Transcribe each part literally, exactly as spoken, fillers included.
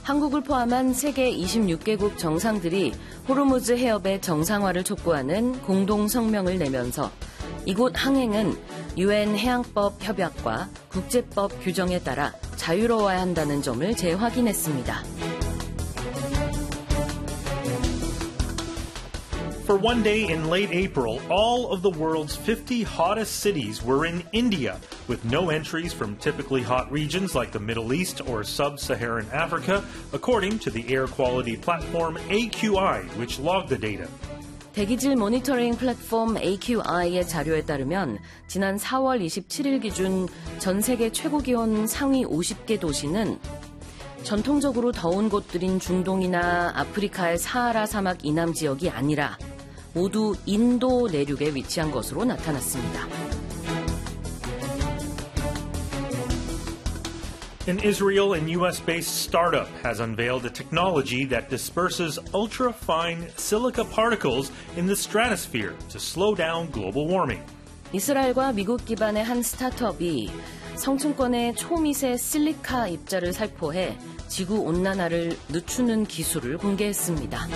한국을 포함한 세계 이십육 개국 정상들이 호르무즈 해협의 정상화를 촉구하는 공동 성명을 내면서 이곳 항행은 유엔 해양법 협약과 국제법 규정에 따라 자유로워야 한다는 점을 재확인했습니다. For one day in late April, all of the world's fifty hottest cities were in India, with no entries from typically hot regions like the Middle East or sub-Saharan Africa, according to the air quality platform A Q I, which logged the data. 대기질 모니터링 플랫폼 A Q I의 자료에 따르면 지난 사월 이십칠일 기준 전 세계 최고 기온 상위 오십 개 도시는 전통적으로 더운 곳들인 중동이나 아프리카의 사하라 사막 이남 지역이 아니라 모두 인도 내륙에 위치한 것으로 나타났습니다. An Israel and U S-based startup has unveiled a technology that disperses ultra-fine silica particles in the stratosphere to slow down global warming. 이스라엘과 미국 기반의 한 스타트업이 성층권의 초미세 실리카 입자를 살포해 지구 온난화를 늦추는 기술을 공개했습니다.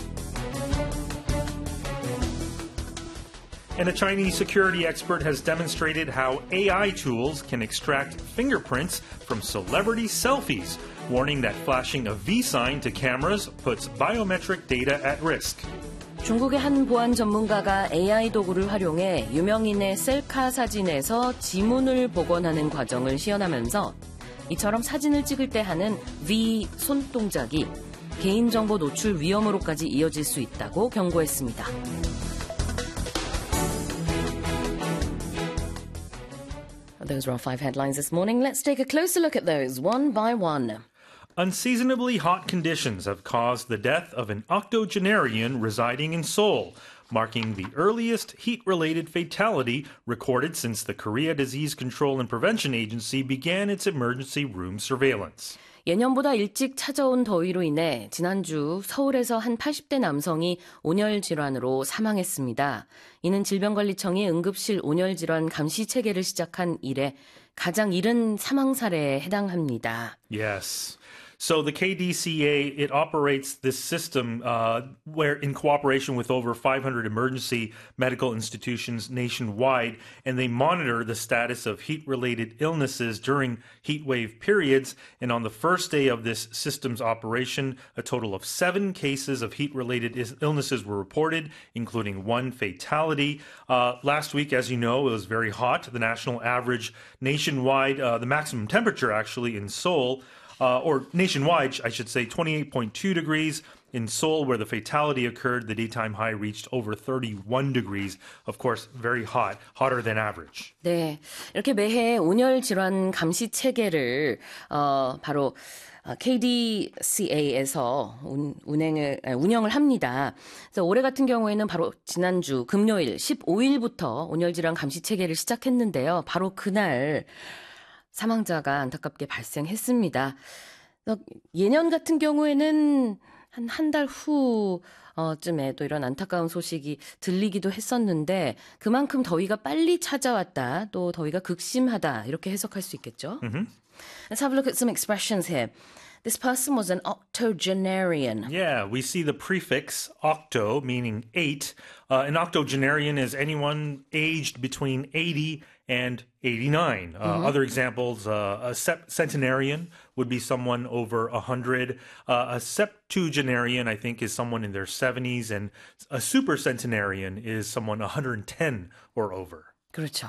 And a Chinese security expert has demonstrated how A I tools can extract fingerprints from celebrity selfies, warning that flashing a V sign to cameras puts biometric data at risk. 중국의 한 보안 전문가가 A I 도구를 활용해 유명인의 셀카 사진에서 지문을 복원하는 과정을 시연하면서 이처럼 사진을 찍을 때 하는 V 손동작이 개인정보 노출 위험으로까지 이어질 수 있다고 경고했습니다. Those are our five headlines this morning. Let's take a closer look at those one by one. Unseasonably hot conditions have caused the death of an octogenarian residing in Seoul, marking the earliest heat-related fatality recorded since the Korea Disease Control and Prevention Agency began its emergency room surveillance. 예년보다 일찍 찾아온 더위로 인해 지난주 서울에서 한 팔십 대 남성이 온열 질환으로 사망했습니다. 이는 질병관리청이 응급실 온열 질환 감시 체계를 시작한 이래 가장 이른 사망 사례에 해당합니다. Yes. So the K D C A, it operates this system uh, where in cooperation with over five hundred emergency medical institutions nationwide, and they monitor the status of heat-related illnesses during heat wave periods. And on the first day of this system's operation, a total of seven cases of heat-related is- illnesses were reported, including one fatality. Uh, last week, as you know, it was very hot. The national average nationwide, uh, the maximum temperature actually in Seoul, Uh, or nationwide, I should say, twenty-eight point two degrees. In Seoul, where the fatality occurred, the daytime high reached over thirty-one degrees. Of course, very hot, hotter than average. 네, 이렇게 매해 온열 질환 감시 체계를 어, 바로 K D C A에서 운행을, 운영을 합니다. 그래서 올해 같은 경우에는 바로 지난주 금요일 십오일부터 온열 질환 감시 체계를 시작했는데요. 바로 그날 사망자가 안타깝게 발생했습니다. 예년 같은 경우에는 한 한 달 후쯤에 또 이런 안타까운 소식이 들리기도 했었는데 그만큼 더위가 빨리 찾아왔다, 또 더위가 극심하다 이렇게 해석할 수 있겠죠. Mm-hmm. Let's have a look at some expressions here. This person was an octogenarian. Yeah, we see the prefix octo, meaning eight. Uh, an octogenarian is anyone aged between eighty and eighty-nine. Uh, mm-hmm. Other examples, uh, a centenarian would be someone over one hundred. Uh, a septuagenarian, I think, is someone in their seventies. And a supercentenarian is someone one hundred ten or over. 그렇죠.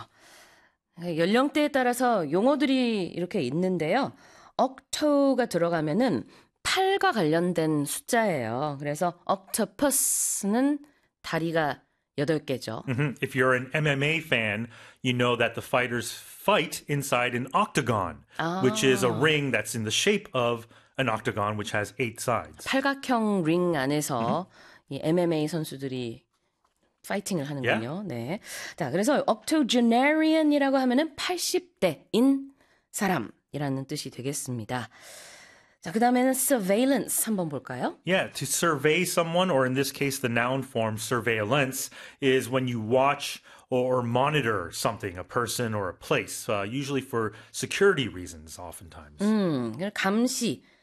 연령대에 따라서 용어들이 이렇게 있는데요. octo가 들어가면은 팔과 관련된 숫자예요. 그래서 octopus는 다리가 여덟 개죠. Mm-hmm. If you're an M M A fan, you know that the fighters fight inside an octagon, 아. which is a ring that's in the shape of an octagon, which has eight sides. 팔각형 링 안에서 mm-hmm. 이 M M A 선수들이 파이팅을 하는군요. Yeah. 네. 자, 그래서 octogenarian이라고 하면은 팔십 대인 사람이라는 뜻이 되겠습니다. 자, 그다음에는 surveillance 한번 볼까요? Yeah, to survey someone, or in this case, the noun form surveillance, is when you watch or monitor something, a person or a place, uh, usually for security reasons, oftentimes. 음, 감시.